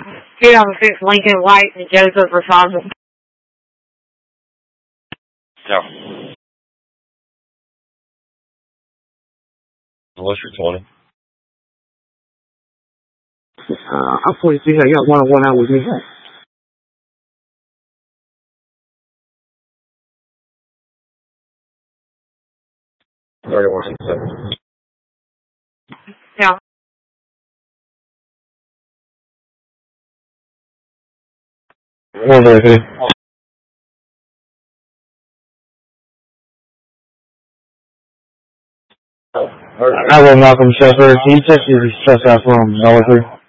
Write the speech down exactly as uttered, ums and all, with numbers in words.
two thousand six Lincoln White and Joseph Rosado. Yeah. What's your twenty? Uh, I'm forty-three. I got one on one out with me. thirty-one seven. Yeah. One very I will Malcolm Shepard. Can you check your stress out for him? Dollar three.